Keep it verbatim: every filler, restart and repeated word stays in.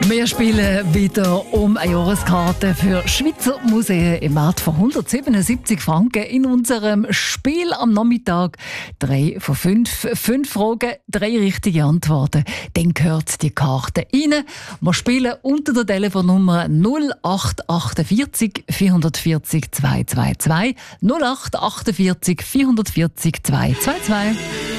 Wir spielen wieder um eine Jahreskarte für Schweizer Museen im Wert von hundertsiebenundsiebzig Franken in unserem Spiel am Nachmittag. Drei von fünf, fünf Fragen, drei richtige Antworten. Dann gehört die Karte rein. Wir spielen unter der Telefonnummer null acht achtundvierzig vierhundertvierzig zweihundertzweiundzwanzig null acht achtundvierzig vierhundertvierzig zweihundertzweiundzwanzig.